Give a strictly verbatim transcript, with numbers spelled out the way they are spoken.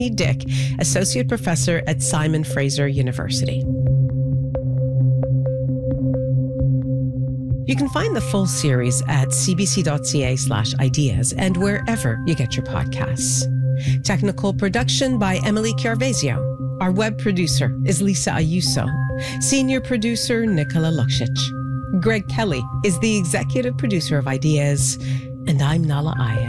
Dick, Associate Professor at Simon Fraser University. You can find the full series at cbc.ca slash ideas and wherever you get your podcasts. Technical production by Emily Chiarvesio. Our web producer is Lisa Ayuso. Senior producer, Nicola Luksic. Greg Kelly is the executive producer of Ideas. And I'm Nala Ayed.